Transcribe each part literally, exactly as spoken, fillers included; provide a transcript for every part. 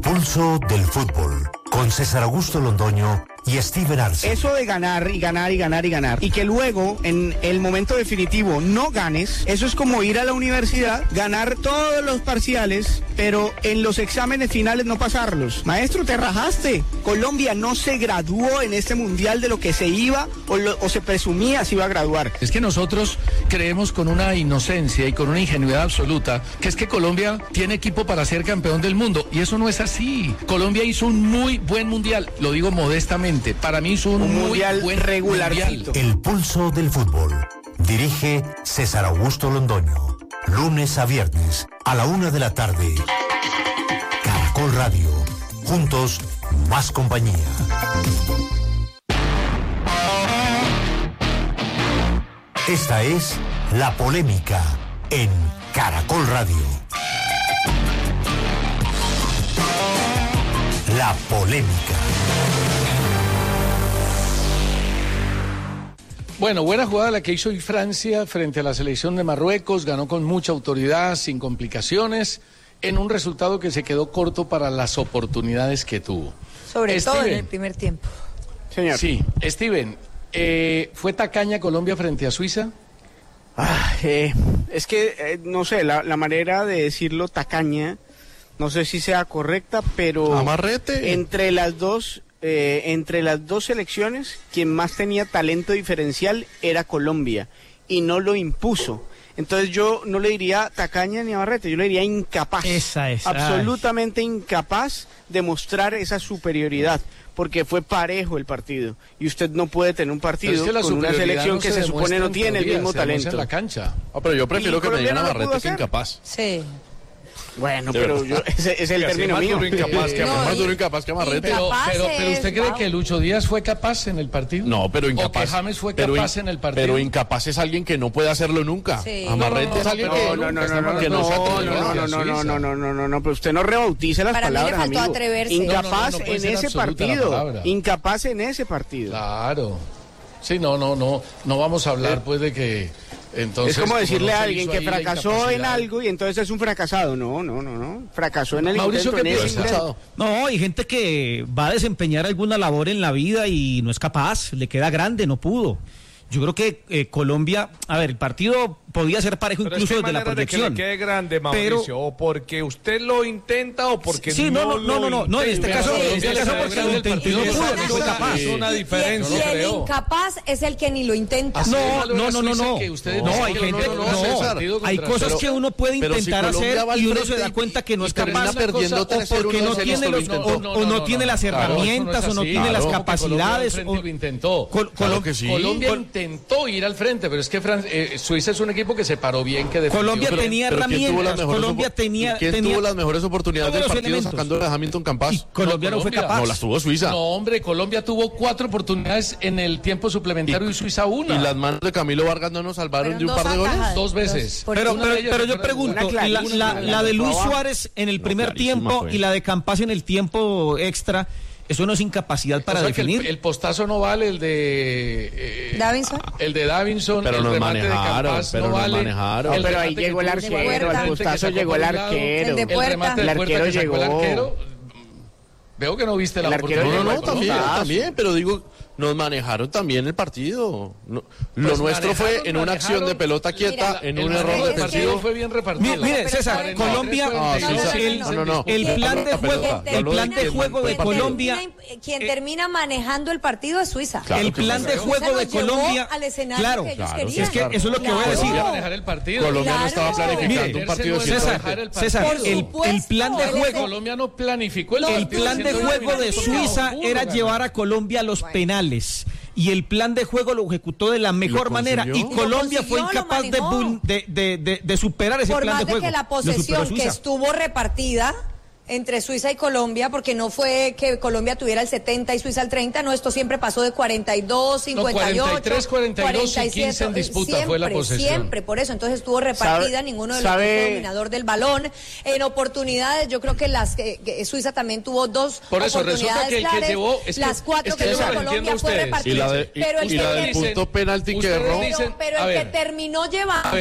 pulso del fútbol, con César Augusto Londoño y Steven Arce. Eso de ganar y ganar y ganar y ganar, y que luego en el momento definitivo no ganes, eso es como ir a la universidad, ganar todos los parciales, pero en los exámenes finales no pasarlos. Maestro, te rajaste. Colombia no se graduó en este mundial de lo que se iba o, lo, o se presumía se iba a graduar. Es que nosotros creemos con una inocencia y con una ingenuidad absoluta que es que Colombia tiene equipo para ser campeón del mundo, y eso no es así. Colombia hizo un muy buen mundial, lo digo modestamente. Para mí es un, un muy mundial buen regularcito. El pulso del fútbol. Dirige César Augusto Londoño. Lunes a viernes a la una de la tarde. Caracol Radio. Juntos, más compañía. Esta es La Polémica en Caracol Radio. La Polémica. Bueno, buena jugada la que hizo hoy Francia frente a la selección de Marruecos, ganó con mucha autoridad, sin complicaciones, en un resultado que se quedó corto para las oportunidades que tuvo. Sobre Steven, todo en el primer tiempo. Señor. Sí, Steven, eh, ¿fue tacaña Colombia frente a Suiza? Ah, eh, es que, eh, no sé, la, la manera de decirlo tacaña, no sé si sea correcta, pero... Amarrete. Entre las dos... Eh, entre las dos selecciones, quien más tenía talento diferencial era Colombia y no lo impuso. Entonces yo no le diría tacaña ni amarrete, yo le diría incapaz. Esa es. Absolutamente ay. incapaz de mostrar esa superioridad, porque fue parejo el partido y usted no puede tener un partido es que con una selección no que se, se supone no tiene teoría, el mismo talento. En la cancha. Oh, pero yo prefiero que me digan amarrete que incapaz. Sí. Bueno, pero yo, ese, ese es el sí, término más mío. Duro incapaz, que, no, más duro incapaz que amarrete. Pero, pero, pero ¿usted cree wow. que Lucho Díaz fue capaz en el partido? No, pero incapaz. ¿O que James fue capaz pero, en el partido? Pero incapaz es alguien que no puede hacerlo nunca. Sí. Amarrete no, no, es alguien no, que no, no, no, no, que no, no se no, atreve. no, no, no, no, no, no, no, no, no, pero usted no rebautice las Para palabras, mí le faltó amigo. atreverse. Incapaz no, no, no, no en ese partido. Incapaz en ese partido. Claro. Sí, no, no, no, no vamos a hablar pues de que... Entonces, es como decirle no a alguien que fracasó en algo y entonces es un fracasado. No, no, no, no. Fracasó en el Mauricio, intento. En ese intento. No, hay gente que va a desempeñar alguna labor en la vida y no es capaz, le queda grande, no pudo. Yo creo que eh, Colombia, a ver, el partido podía ser parejo pero incluso es que desde la proyección. De que le quede grande, Mauricio, pero, o porque usted lo intenta o porque sí, no, no, no, no, no, no, en este caso, en este caso porque lo intentó, no pudo, no fue capaz. Es una diferencia. Y el incapaz es el que ni lo intenta. No, no, no, no, no. No, hay gente, no, hay cosas que uno puede intentar hacer y uno se da cuenta que no es capaz o porque no tiene los o no tiene las herramientas o no tiene las capacidades. Colombia intentó ir al frente, pero es que eh, Suiza es un equipo que se paró bien, que defendió. Colombia pero, tenía pero herramientas, Colombia tenía... ¿Quién tenía, tuvo las mejores oportunidades del partido elementos. sacando a Hamilton Campas? Y Colombia no, Colombia no fue capaz. No, las tuvo Suiza. No, hombre, Colombia tuvo cuatro oportunidades en el tiempo suplementario y, y Suiza una. ¿Y las manos de Camilo Vargas no nos salvaron pero de un par de goles? Dos veces. Dos, pero pero, pero yo pregunto, la, la, la, la de Luis Suárez en el primer no, tiempo fue. y la de Campas en el tiempo extra... ¿Eso no es incapacidad para o sea definir? El, el postazo no vale, el de... Eh, ¿Davinson? El de Davinson, pero el nos remate de Campas pero no vale. Manejaron. No, pero ahí llegó el arquero, el postazo llegó el arquero. El de Puerta. El arquero llegó. El arquero, veo que no viste la oportunidad. No, no, no, también, también, pero digo... Nos manejaron también el partido. No, pues lo nuestro fue en una acción de pelota quieta, mira, en un error defensivo. Fue bien repartido. Mire, mire César, Colombia, ah, no, César, el, no, no, no. el plan de juego, el plan de juego de Colombia. Quien termina manejando el partido es Suiza. Claro, el plan de juego de Colombia. Claro, que ellos claro, es que eso es lo que voy a decir. Manejar el partido. Colombia no estaba planificando un partido. César, César, el plan de juego. Colombia no planificó el partido. El plan de juego de Suiza era llevar a Colombia a los penales. Y el plan de juego lo ejecutó de la mejor manera y Colombia fue incapaz de, de, de, de, de superar ese Por plan de juego. Por más de que la posesión que estuvo repartida entre Suiza y Colombia, porque no fue que Colombia tuviera el setenta y Suiza el treinta, no, esto siempre pasó de cuarenta y dos, cincuenta y ocho, no, cuarenta y tres, cuarenta y dos y quince en disputa siempre, fue la posesión. Siempre, por eso, entonces estuvo repartida, ¿Sabe, ninguno de los dos fue dominador del balón. En oportunidades, yo creo que las que, que Suiza también tuvo dos por eso, oportunidades que, claves, que llevó, es las cuatro es que que tuvo Colombia fue repartida. Y la, de, pero el y la del punto penalti que erró. Pero, pero el que terminó llevando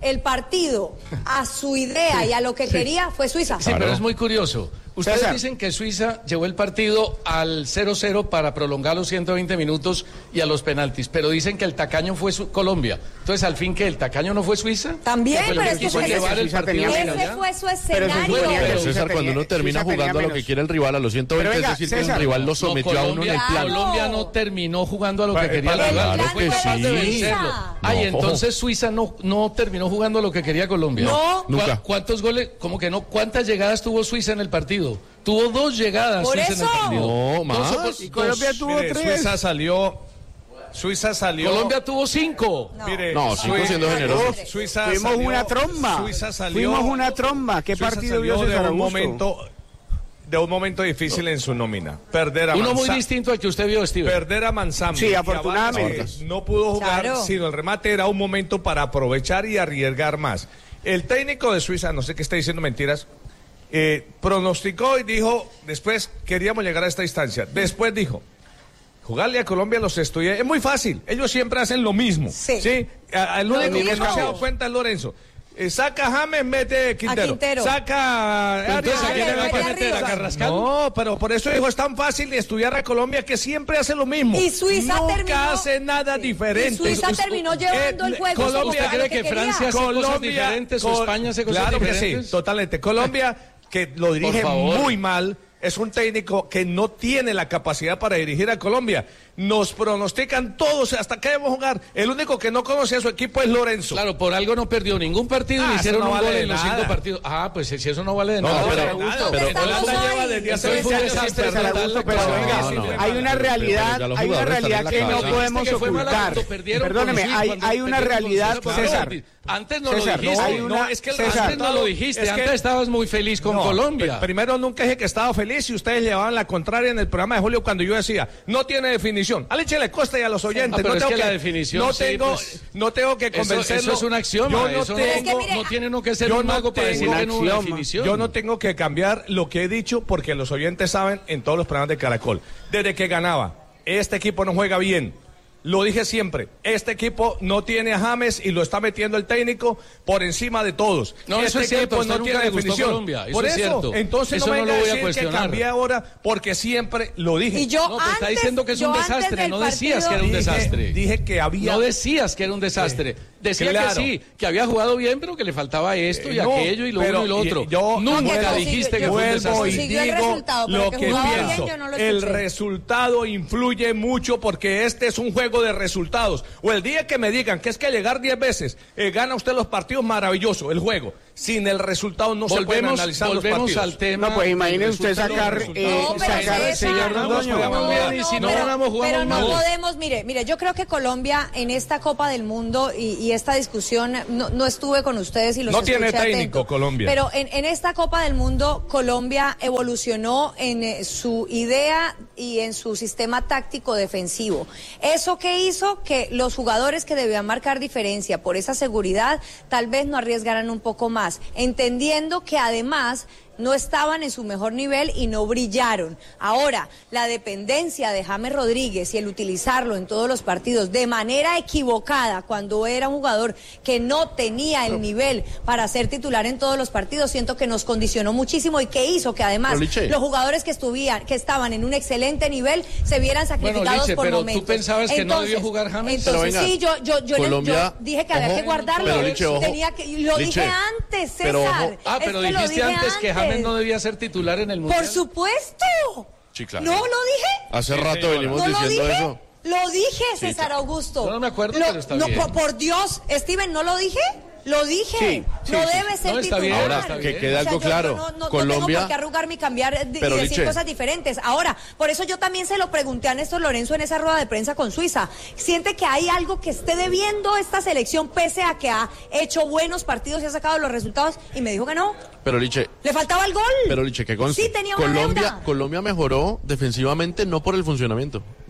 el partido a su idea sí, y a lo que sí. quería fue Suiza. Sí, claro. Pero es muy curioso. Ustedes César. dicen que Suiza llevó el partido al cero cero para prolongar los ciento veinte minutos y a los penaltis, pero dicen que el tacaño fue su Colombia. Entonces, al fin, ¿que el tacaño no fue Suiza? También, pero es que, fue llevar el partido ese fue su escenario. Pero, pero César, cuando uno termina jugando a lo que quiere el rival a los ciento veinte, venga, es decir, César, que el rival lo sometió no, Colombia, a uno en el plan. Colombia no terminó jugando a lo que quería el rival. Claro que sí. Ay, entonces Suiza no, no terminó jugando a lo que quería Colombia. No. Nunca. ¿Cuántos goles? ¿Cómo que no? ¿Cuántas llegadas tuvo Suiza en el partido? Tuvo dos llegadas. Por Suiza eso. En el partido. No, más. Dos, y Colombia dos. tuvo Mire, tres. Suiza salió. Suiza salió. Colombia tuvo cinco. No, Mire, no cinco Suiza, siendo generoso. Suiza Fuimos salió, una tromba. Suiza salió. Fuimos una tromba. ¿Qué Suiza partido vio salió César de un Augusto? momento de un momento difícil en su nómina. Perder a Uno Manzano. muy distinto al que usted vio, Steven. Perder a Manzano. Sí, afortunadamente. No pudo jugar, claro. sino el remate era un momento para aprovechar y arriesgar más. El técnico de Suiza, no sé qué está diciendo mentiras, eh, pronosticó y dijo, después queríamos llegar a esta instancia. Después dijo, jugarle a Colombia los estudiantes es muy fácil. Ellos siempre hacen lo mismo. Sí. ¿sí? El único lo que no se ha dado cuenta es Lorenzo. Eh, saca a James, mete Quintero. A Quintero. Saca a Entonces, ¿a quién le va a meter? ¿A Carrascal? No, pero por eso dijo, es tan fácil estudiar a Colombia que siempre hace lo mismo. Y Suiza Nunca terminó, hace nada diferente. Y Suiza terminó llevando eh, el juego. Colombia, ¿Usted cree que, que Francia hace Colombia, cosas diferentes o España hace cosas claro diferentes? Claro que sí, totalmente. Colombia, que lo dirige muy mal, es un técnico que no tiene la capacidad para dirigir a Colombia. Nos pronostican todos hasta que debemos jugar. El único que no conoce a su equipo es Lorenzo. Claro, por algo no perdió ningún partido ah, y hicieron no un vale gol en los nada. cinco partidos. Ah, pues si eso no vale de no, nada. Pero, nada, pero, pero Holanda lleva desde hace veinte años sin perder. Pero venga, hay una realidad, hay una realidad que no podemos ocultar. Perdóneme, hay, hay una realidad, César. Antes no César, lo dijiste. No, hay una, no, es que César, antes no lo dijiste. Es que, antes estabas muy feliz con no, Colombia. Primero nunca dije que estaba feliz y ustedes llevaban la contraria en el programa de Julio cuando yo decía, no tiene definición. A Leche le Costa y a los oyentes. Ah, pero no es tengo que, que la definición, no sí, tengo, pues, no tengo que convencerlo. Eso, eso es un axioma. Yo no, eso tengo, es que, mire, no tiene uno que ser un mago para decir que no una definición. Yo no tengo que cambiar lo que he dicho porque los oyentes saben en todos los programas de Caracol. Desde que ganaba, este equipo no juega bien. Lo dije siempre, este equipo no tiene a James y lo está metiendo el técnico por encima de todos. No, este eso es cierto, equipo no tiene definición. Colombia, eso por es eso, cierto. entonces eso no me no venga lo a voy a decir que cambié ahora porque siempre lo dije. Y yo no, pero antes, está diciendo que es un desastre, no decías partido, que era un dije, desastre. Dije que había... No decías que era un desastre. Decía claro. que sí, que había jugado bien, pero que le faltaba esto y Eh, no, aquello y lo pero uno y lo otro. Yo nunca no, dijiste yo, que fue un vuelvo y desastre. digo el resultado, lo que que jugaba pienso. bien, yo no lo el escuché. resultado influye mucho porque este es un juego de resultados. O el día que me digan que es que llegar diez veces eh, gana usted los partidos, maravilloso, el juego. Sin el resultado no volvemos, se pueden analizar los volvemos partidos. al tema. No, pues imagine usted sacar, eh, no, pero sacar César, señor no, Londoño. no, no, bien, y si no pero, ganamos, jugamos pero no mal. podemos, mire, mire, yo creo que Colombia en esta Copa del Mundo y, y esta discusión, no, no estuve con ustedes y los No escuché tiene técnico atento, Colombia. Pero en, en esta Copa del Mundo, Colombia evolucionó en eh, su idea y en su sistema táctico defensivo. ¿Eso qué hizo? Que los jugadores que debían marcar diferencia por esa seguridad, tal vez no arriesgaran un poco más, entendiendo que además no estaban en su mejor nivel y no brillaron. Ahora, la dependencia de James Rodríguez y el utilizarlo en todos los partidos de manera equivocada cuando era un jugador que no tenía el nivel para ser titular en todos los partidos, siento que nos condicionó muchísimo y que hizo que además los jugadores que estuvieran, que estaban en un excelente nivel se vieran sacrificados bueno, Liche, por pero momentos. ¿Tú pensabas que entonces, no debió jugar James? Entonces venga, sí, yo, yo, yo, Colombia, yo dije que había ojo, que guardarlo. pero, Liche, ojo, Tenía que, lo Liche, dije antes, César. pero, ojo, ah, pero es que dijiste antes, antes que James no debía ser titular en el Mundial. Por supuesto. Sí, claro. ¿No lo dije? Hace Sí, rato señora. venimos ¿No lo diciendo dije? eso. Lo dije, Sí, César claro. Augusto. Yo no me acuerdo, Lo- pero está no, bien. por, por Dios, Steven, ¿no lo dije? Lo dije. Sí, sí, no sí. debe ser No, está titular. bien, Ahora, está que bien. quede algo yo- claro. yo no, no, no Colombia. tengo por qué arrugar mi cambiar eh, y Pero, decir Liche. cosas diferentes. Ahora, por eso yo también se lo pregunté a Néstor Lorenzo en esa rueda de prensa con Suiza. ¿Siente que hay algo que esté debiendo esta selección pese a que ha hecho buenos partidos y ha sacado los resultados? Y me dijo que no. Pero Liche, Le faltaba el gol. pero Liche, que conste, Sí, tenía una Colombia, deuda. Colombia mejoró defensivamente no por el funcionamiento,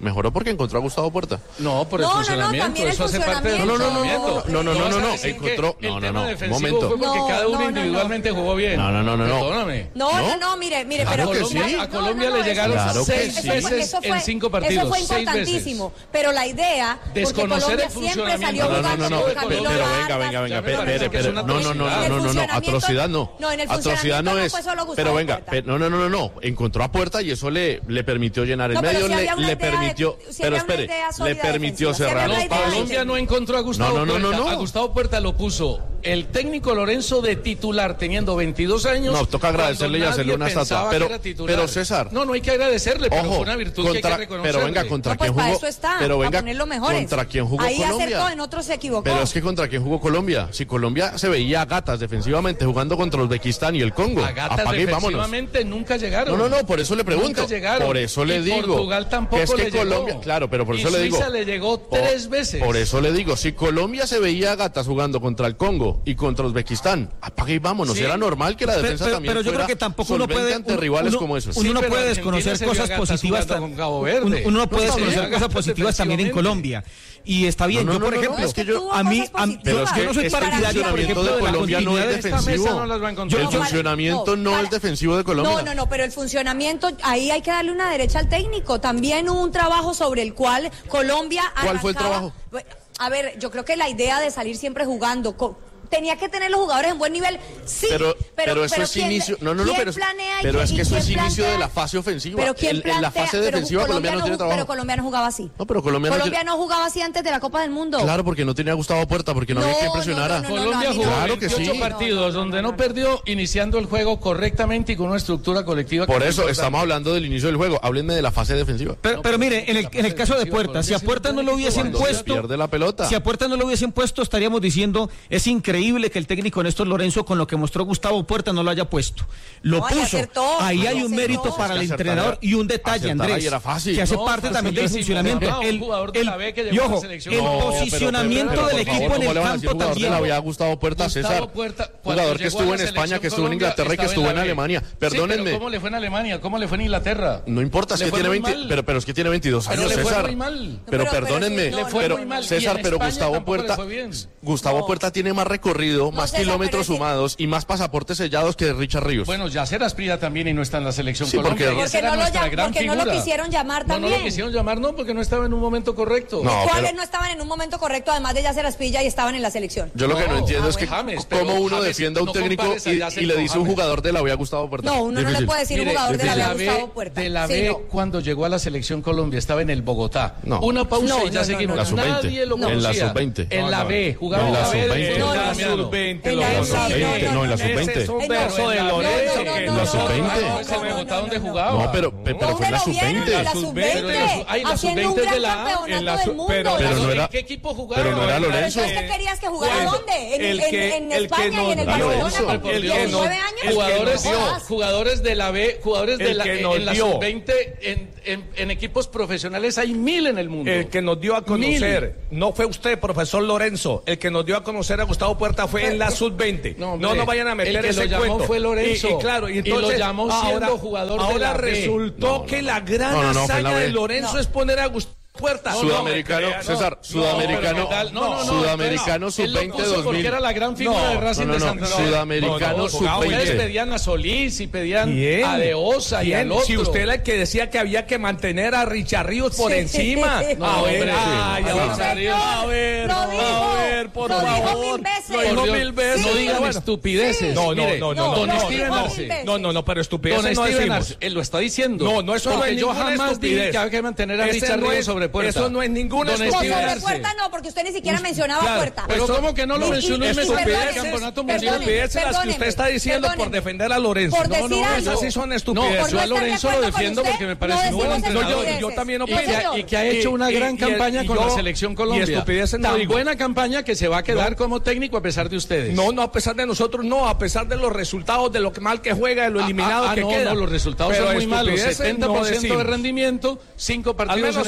Mejoró porque encontró a Gustavo Puerta. No, por el no, funcionamiento. No, no, eso hace parte del no, no, funcionamiento. No, no, no, no, no. Encontró. No, no, no. Un momento. Fue porque no, cada uno no, individualmente no, no. jugó bien. No, no, no, no. Perdóname. No, no, no, no, mire, mire, claro pero que sí. A Colombia no, no, le llegaron claro seis sí. veces eso fue, en cinco partidos. Eso fue seis importantísimo. veces. Pero la idea, desconocer el siempre salió no, no, jugando no, no, con pero, Camilo pero Vargas, venga, venga, venga, pero espere, espere, no, no, no, no, no, no, no, atrocidad no. No, en el atrocidad no es. Pero venga, no, no, no, no, no, encontró a Puerta y eso le le permitió llenar el medio, le le permitió, pero espere, le permitió cerrar los pasos. Colombia no encontró a Gustavo no, no, no, no, a Gustavo Puerta lo puso el técnico Lorenzo de titular teniendo veintidós años. No, toca agradecerle y hacerle una estatua. Pero, pero César. No, no hay que agradecerle, pero ojo, fue una virtud contra, que hay que reconocerle. Pero venga, ¿contra no, pues quién jugó? Para eso está, pero venga, para ponerlo mejores. ¿Contra quién jugó Ahí Colombia? acertó, en otros se equivocó. Pero es que ¿contra quién jugó Colombia? Si Colombia se veía a gatas defensivamente jugando contra Uzbekistán y el Congo. A gatas Apague, defensivamente vámonos. Nunca llegaron. No, no, no, por eso le pregunto. Nunca llegaron. Por eso le y digo. Portugal tampoco que es que le Colombia, llegó. claro, pero por eso y le digo. Suiza le llegó tres veces. Por eso le digo, si Colombia se veía a gatas jugando contra el Congo y contra Uzbekistán, apague y vámonos. Sí. Era normal que la defensa pero, también pero yo fuera creo que tampoco uno puede ante rivales uno, como esos. Uno no sí, puede desconocer cosas positivas. Con Cabo Verde. Uno, uno no puede no, desconocer cosas positivas también en Colombia. Y está bien, no, no, yo por no, ejemplo, no, es que yo, a mí, a mí pero yo, es que yo no soy partidario, por ejemplo, de de la Colombia no es defensivo. No el funcionamiento no, no es defensivo de Colombia. No, no, no, pero el funcionamiento, ahí hay que darle una derecha al técnico. También hubo un trabajo sobre el cual Colombia ¿Cuál fue el trabajo? A ver, yo creo que la idea de salir siempre jugando tenía que tener los jugadores en buen nivel, sí, pero, pero, pero eso pero es ¿quién, inicio, no, no, no, pero, pero es que eso es inicio de la fase ofensiva. Pero ¿quién plantea, en la fase defensiva Colombia no tiene trabajo. Pero Colombia no jugaba así. No, pero Colombia, Colombia no, no jugaba así antes de la Copa del Mundo. Claro, porque no tenía a Gustavo Puerta, porque no, no había quien presionara. No, no, no, Colombia no, jugó claro que veintiocho sí. partidos donde no perdió, iniciando el juego correctamente y con una estructura colectiva. Por eso estamos hablando del inicio del juego. Háblenme de la fase defensiva. Pero, pero mire, en el, en el caso de Puerta, si a Puerta no lo hubiesen puesto, pierde la pelota. Si a Puerta no lo hubiesen puesto, estaríamos diciendo es increíble que el técnico Néstor Lorenzo, con lo que mostró Gustavo Puerta, no lo haya puesto. Lo no, puso. Acertó, ahí hay un acertó. mérito para el entrenador y un detalle, Andrés, que hace no, parte también del funcionamiento. No, el, el, el, y ojo, el no, posicionamiento pero, pero, pero, del favor, equipo en el ¿cómo le van a campo decir jugador también. de la vida Gustavo Puerta, Gustavo César? Puerta, jugador que estuvo en España, que estuvo en Inglaterra y que estuvo en Alemania. Perdónenme. Sí, pero ¿cómo le fue en Alemania? ¿Cómo le fue en Inglaterra? No importa, es que tiene veinte, pero, pero es que tiene veintidós años, pero le César. Fue muy mal. Pero, pero perdónenme, le fue pero muy mal. César, pero Gustavo Puerta, Gustavo no. Puerta tiene más recorrido, más no, César, kilómetros sumados y más pasaportes sellados que Richard Ríos. Bueno, Yacer Asprilla también y no está en la selección sí, Colombia. Porque, porque, no lo, llam, porque no lo quisieron llamar también. No, no lo quisieron llamar, no, porque no estaba en un momento correcto. No, ¿Cuáles pero... no estaban en un momento correcto, además de Yacer Asprilla, y estaban en la selección? Yo lo que no, no entiendo ah, es que James, cómo uno James, defiende a un no técnico y, y le dice un jugador de la B a Gustavo Puerta. No, uno difícil. no le puede decir un jugador Mire, de la B a B, Gustavo Puerta. De la sí, B, no. cuando llegó a la selección Colombia, estaba en el Bogotá. No. Una pausa no, y ya no, seguimos. No, no, no. Nadie lo no. conocía. En la sub veinte. En la B, jugaba en la en la B. sub veinte. En la sub veinte. No, en la sub veinte. Ese es un verso de Lorenzo. En la sub veinte. Es el Bogotá donde jugaba. No, pero, pero fue en la sub veinte. La sub veinte. Ay, la sub veinte veinte es de la A. En la sub pero no era. ¿En qué equipo jugaba? Pero no era Lorenzo. ¿Pero qué querías que jugara dónde? En, el en, que, en el España que y en el Barcelona con diecinueve años. Jugadores, jugadores de la B, jugadores de la, en la sub veinte, en, en, en equipos profesionales hay mil en el mundo. El que nos dio a conocer, mil. No fue usted, profesor Lorenzo, el que nos dio a conocer a Gustavo Puerta fue en la sub veinte. No, hombre, no nos vayan a meter el que ese lo llamó cuento. fue Lorenzo. Y, y claro, y, entonces, y lo llamó siendo ahora, jugador ahora de la B. resultó no, no, que no. la gran no, no, no, hazaña de Lorenzo no. es poner a Gustavo Puerta. Sudamericano, no, no, César, no, Sudamericano, no, no, no, Sudamericano sub veinte dos mil. Porque era la gran figura no, de Racing no, no, de no, Santander. Sudamericano no, no, sub Ustedes veinte. pedían a Solís y pedían ¿Quién? a De Osa y ¿Quién? al otro. Si usted era el que decía que había que mantener a Richard Ríos por Sí. encima. No, a ver, hombre, ay, sí. a No, ver, no, a ver, lo dijo, a ver, por lo dijo favor. mil veces. Lo dijo Por Dios, mil veces. no digan Bueno. estupideces. No, no, Mire, no, no, no. Don no, Steven no, Arce. no, No, no, no, pero Don estupideces no Steven decimos. Arce, él lo está diciendo. No, no, eso no Porque es yo ninguna jamás dije estupidez. que había que mantener a Ese Richard no Ríos es- sobre Puerta. Eso no es ninguna Don No, Steven sobre Arce. Puerta no, porque usted ni siquiera mencionaba Claro, Puerta. Pero Eso- ¿cómo que no lo Y- mencionó y- y y me sorprendió el estupideces, campeonato perdóneme, mundial? Estupideces las que usted perdóneme, está diciendo por perdóneme. defender a Lorenzo. Por No, no, decir esas algo. sí son No, estupideces. yo a no estar de Lorenzo lo acuerdo con defiendo usted, porque me no parece un buen decimos entrenador. yo, yo estupideces. también Y opino. que, ha- y que ha hecho una Y- gran y- campaña y con yo- la selección y Colombia. estupideces no Tan digo. buena campaña que se va a quedar como técnico a pesar de ustedes. No, no, a pesar de nosotros, no, a pesar de los resultados, de lo que mal que juega, de lo Ah, eliminado ah, que no, queda. no, los resultados Pero son muy malos. estupideces setenta por ciento no de decimos. rendimiento, cinco Al partidos menos en el en mi Mundial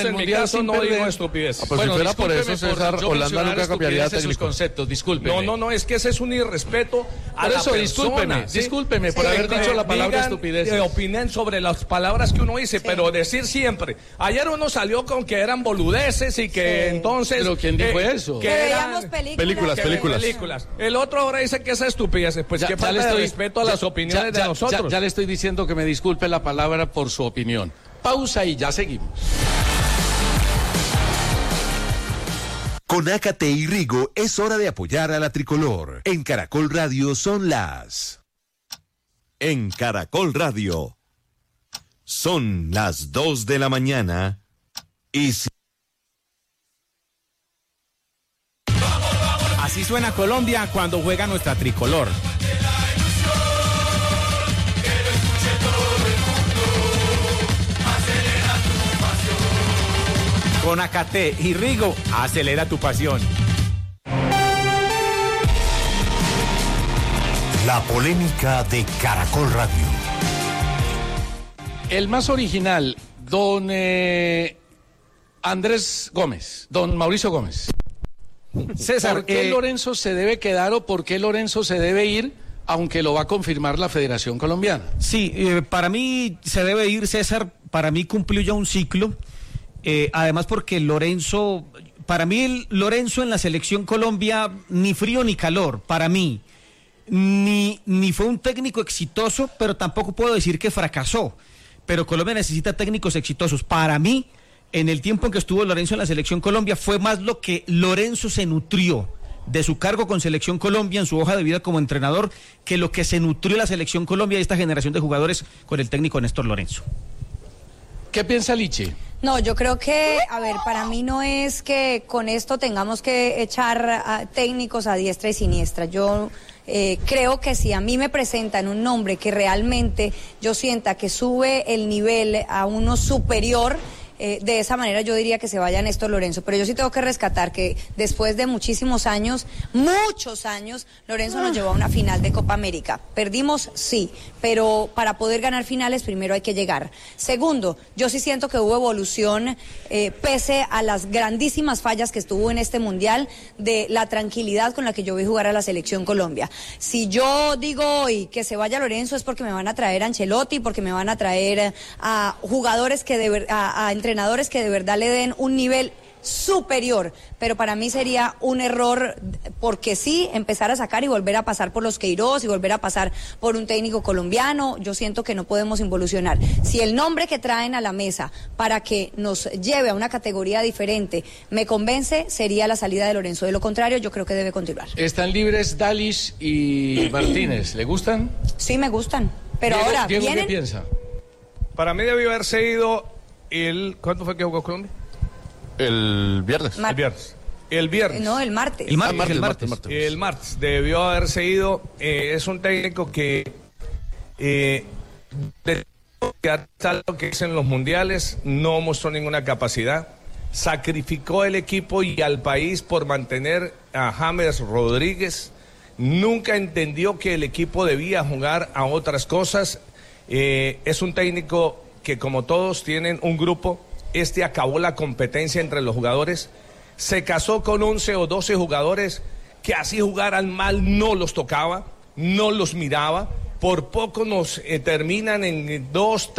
palabras sin no perder. digo estupidez. Ah, pues bueno, si fuera por eso, César, Holanda nunca cambiaría de sus conceptos, discúlpeme. No, no, no, es que ese es un irrespeto a por la eso, persona. Discúlpeme, ¿sí? discúlpeme por sí, haber que dicho la palabra digan, estupidez. Eh, opinen sobre las palabras que uno dice, sí. pero decir siempre. Ayer uno salió con que eran boludeces y que sí. entonces... ¿Pero quién dijo eh, eso? Que, que eran veíamos películas. Películas, que películas. películas. El otro ahora dice que esa estupidez. Pues Ya- qué ya falta le estoy- de respeto a las opiniones ya- de ya- nosotros. Ya, ya le estoy diciendo que me disculpe la palabra por su opinión. Pausa y ya seguimos. Con Ácate y Rigo es hora de apoyar a la tricolor. En Caracol Radio son las... En Caracol Radio son las dos de la mañana y... si- Así suena Colombia cuando juega nuestra tricolor. Con Ácate y Rigo, acelera tu pasión. La polémica de Caracol Radio. El más original, don eh, Andrés Gómez, don Mauricio Gómez. César, ¿Por qué eh, Lorenzo se debe quedar o por qué Lorenzo se debe ir, aunque lo va a confirmar la Federación Colombiana? Sí, eh, para mí se debe ir, César. Para mí cumplió ya un ciclo. Eh, además porque Lorenzo, para mí el Lorenzo en la selección Colombia, ni frío ni calor, para mí. Ni, ni fue un técnico exitoso, pero tampoco puedo decir que fracasó. Pero Colombia necesita técnicos exitosos. Para mí, en el tiempo en que estuvo Lorenzo en la selección Colombia, fue más lo que Lorenzo se nutrió de su cargo con Selección Colombia en su hoja de vida como entrenador, que lo que se nutrió la Selección Colombia y esta generación de jugadores con el técnico Néstor Lorenzo. ¿Qué piensa Lichi? No, yo creo que, a ver, para mí no es que con esto tengamos que echar a técnicos a diestra y siniestra. Yo eh, creo que si a mí me presentan un nombre que realmente yo sienta que sube el nivel a uno superior, Eh, de esa manera yo diría que se vaya Néstor Lorenzo, pero yo sí tengo que rescatar que después de muchísimos años, muchos años, Lorenzo nos llevó a una final de Copa América. Perdimos, sí, pero para poder ganar finales primero hay que llegar. Segundo, yo sí siento que hubo evolución, eh, pese a las grandísimas fallas que estuvo en este Mundial, de la tranquilidad con la que yo vi jugar a la Selección Colombia. Si yo digo hoy que se vaya Lorenzo es porque me van a traer a Ancelotti, porque me van a traer a jugadores que de ver, a, a entrenadores que de verdad le den un nivel superior, pero para mí sería un error, porque sí, empezar a sacar y volver a pasar por los Queiroz y volver a pasar por un técnico colombiano. Yo siento que no podemos involucionar. Si el nombre que traen a la mesa para que nos lleve a una categoría diferente me convence, sería la salida de Lorenzo. De lo contrario, yo creo que debe continuar. Están libres Dalish y Martínez, ¿le gustan? Sí, me gustan, pero Diego, ahora Diego, ¿vienen? ¿qué piensa? Para mí debió haberse ido el... ¿Cuándo fue que jugó Colombia? El viernes. Mar- El viernes. El viernes. No, el martes. El martes, martes, el martes. martes, El martes debió haberse ido. Eh, es un técnico que eh, de tal lo que es en los mundiales no mostró ninguna capacidad. Sacrificó el equipo y al país por mantener a James Rodríguez. Nunca entendió que el equipo debía jugar a otras cosas. Eh, es un técnico que, como todos, tienen un grupo. Este acabó la competencia entre los jugadores. Se casó con once o doce jugadores que así jugaran mal no los tocaba, no los miraba. Por poco nos eh, terminan en dos,